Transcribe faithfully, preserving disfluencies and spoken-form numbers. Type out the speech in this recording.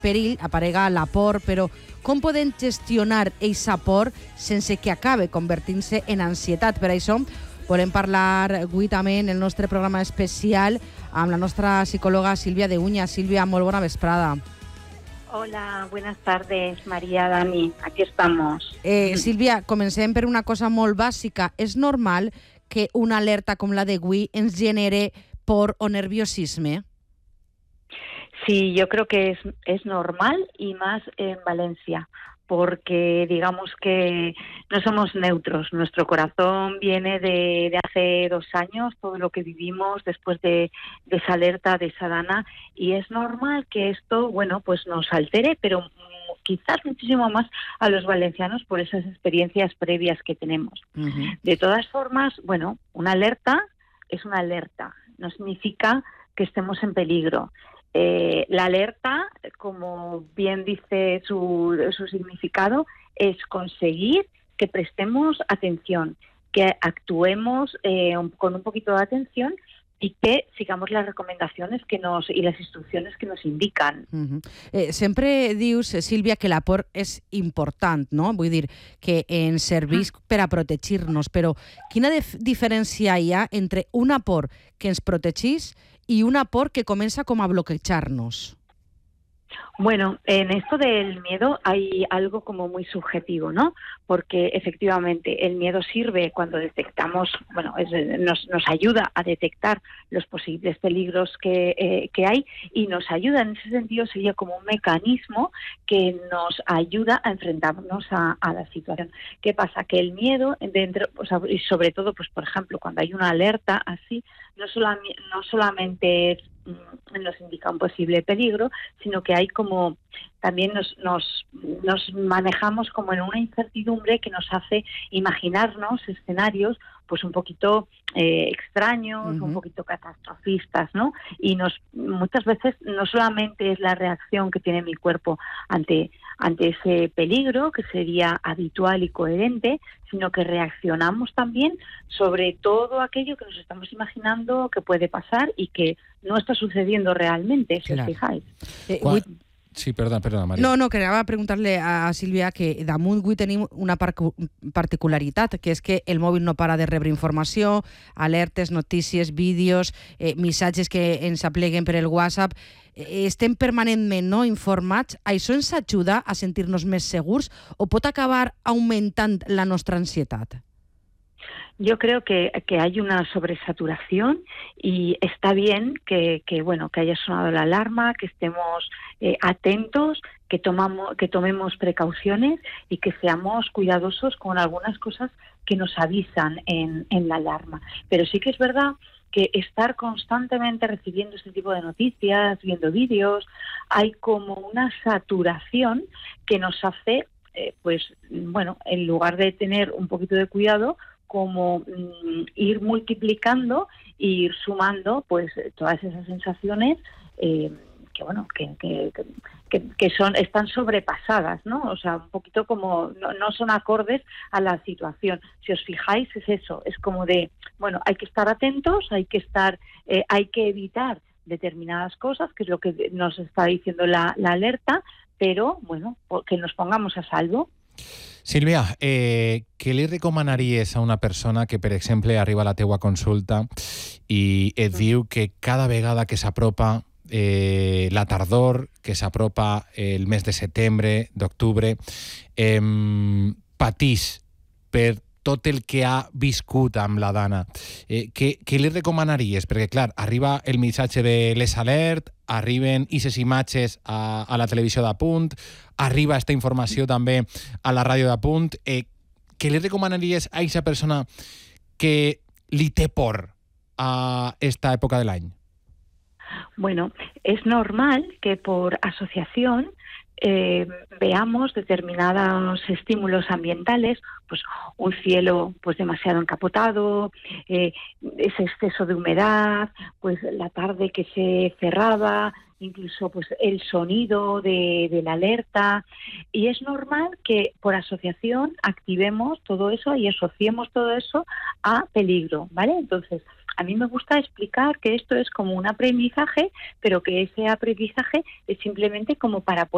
perill aparega la por, però com podem gestionar aquesta por sense que acabe convertint-se en ansietat? Per això volem parlar avui també en el nostre programa especial amb la nostra psicòloga Sílvia de Uña. Sílvia, molt bona vesprada. Hola, buenas tardes, María, Dani, aquí estamos. Eh, Sílvia, comencem per una cosa molt bàsica. És normal que una alerta com la d'avui ens genere por o nerviosisme? Sí, yo creo que es, es normal y más en Valencia, porque digamos que no somos neutros. Nuestro corazón viene de, de hace dos años, todo lo que vivimos después de, de esa alerta, de esa dana, y es normal que esto, bueno, pues nos altere, pero quizás muchísimo más a los valencianos por esas experiencias previas que tenemos. Uh-huh. De todas formas, bueno, una alerta es una alerta, no significa que estemos en peligro. Eh, la alerta, como bien dice su, su significado, es conseguir que prestemos atención, que actuemos eh, un, con un poquito de atención y que sigamos las recomendaciones que nos y las instrucciones que nos indican. Uh-huh. eh, sempre dius, Sílvia, que la por és important, no? Vull dir, que ens serveix uh-huh. per a protegir-nos, però quina dif- diferència hi ha entre una por que ens protegís y una por que comienza como a bloquearnos? Bueno, en esto del miedo hay algo como muy subjetivo, ¿no? Porque efectivamente el miedo sirve cuando detectamos, bueno, es, nos, nos ayuda a detectar los posibles peligros que, eh, que hay y nos ayuda, en ese sentido sería como un mecanismo que nos ayuda a enfrentarnos a, a la situación. ¿Qué pasa? Que el miedo, dentro, o sea, y sobre todo, pues por ejemplo, cuando hay una alerta así, no, solamente, no solamente nos indica un posible peligro, sino que hay como también nos, nos, nos manejamos como en una incertidumbre que nos hace imaginarnos escenarios pues un poquito eh, extraños, uh-huh. un poquito catastrofistas, ¿no? Y nos muchas veces no solamente es la reacción que tiene mi cuerpo ante, ante ese peligro, que sería habitual y coherente, sino que reaccionamos también sobre todo aquello que nos estamos imaginando que puede pasar y que no está sucediendo realmente, si claro. os fijáis. Eh, vull... Sí, perdona, perdona, Maria. No, no, que anava a preguntar-li a Sílvia que damunt avui tenim una par- particularitat, que és que el mòbil no para de rebre informació, alertes, notícies, vídeos, eh, missatges que ens apleguen per el WhatsApp. Eh, estem permanentment no, informats. Això ens ajuda a sentir-nos més segurs o pot acabar augmentant la nostra ansietat? Yo creo que, que hay una sobresaturación y está bien que, que bueno que haya sonado la alarma, que estemos eh, atentos, que tomamos que tomemos precauciones y que seamos cuidadosos con algunas cosas que nos avisan en, en la alarma. Pero sí que es verdad que estar constantemente recibiendo este tipo de noticias, viendo vídeos, hay como una saturación que nos hace, eh, pues bueno, en lugar de tener un poquito de cuidado, como mm, ir multiplicando e ir sumando pues todas esas sensaciones eh, que bueno que, que, que, que son están sobrepasadas, ¿no? O sea, un poquito como no, no son acordes a la situación. Si os fijáis es eso, es como de bueno, hay que estar atentos, hay que estar eh, hay que evitar determinadas cosas, que es lo que nos está diciendo la, la alerta, pero bueno, que nos pongamos a salvo. Sílvia, eh, què li recomanaries a una persona que, per exemple, arriba a la teua consulta i et diu que cada vegada que s'apropa eh, la tardor, que s'apropa el mes de setembre, d'octubre, eh, patís per tot el que ha viscut amb la dana. Eh, què, què li recomanaries? Perquè, clar, arriba el missatge de les alert, arriben aquestes imatges a, a la televisió d'Apunt, arriba aquesta informació també a la ràdio d'Apunt. Eh, què li recomanaries a aquesta persona que li té por a esta època de l'any? Bueno, es normal que por asociación Eh, veamos determinados estímulos ambientales, pues un cielo pues demasiado encapotado, eh, ese exceso de humedad, pues la tarde que se cerraba, incluso pues el sonido de, de la alerta, y es normal que por asociación activemos todo eso y asociemos todo eso a peligro, ¿vale? Entonces, a mí me gusta explicar que esto es como un aprendizaje, pero que ese aprendizaje es simplemente como para poner